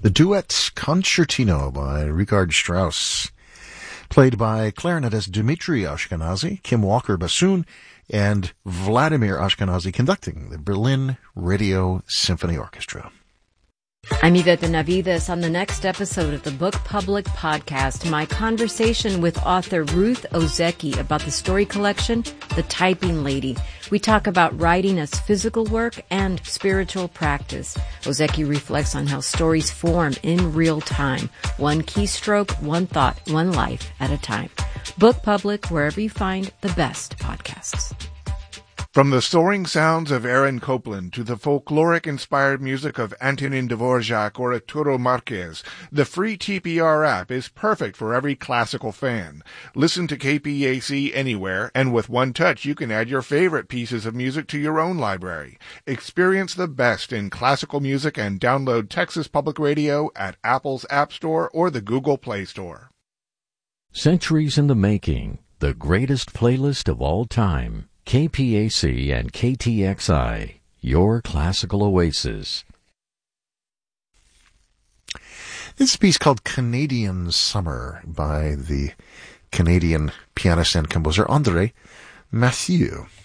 The Duet Concertino by Richard Strauss, played by clarinetist Dmitri Ashkenazy, Kim Walker bassoon, and Vladimir Ashkenazy conducting the Berlin Radio Symphony Orchestra. I'm Yvette Benavides. On the next episode of the Book Public podcast, my conversation with author Ruth Ozeki about the story collection, The Typing Lady. We talk about writing as physical work and spiritual practice. Ozeki reflects on how stories form in real time, one keystroke, one thought, one life at a time. Book Public, wherever you find the best podcasts. From the soaring sounds of Aaron Copland to the folkloric-inspired music of Antonin Dvorak or Arturo Marquez, the free TPR app is perfect for every classical fan. Listen to KPAC anywhere, and with one touch you can add your favorite pieces of music to your own library. Experience the best in classical music and download Texas Public Radio at Apple's App Store or the Google Play Store. Centuries in the Making, the greatest playlist of all time. KPAC and KTXI, your classical oasis. This is a piece called Canadian Summer by the Canadian pianist and composer André Mathieu.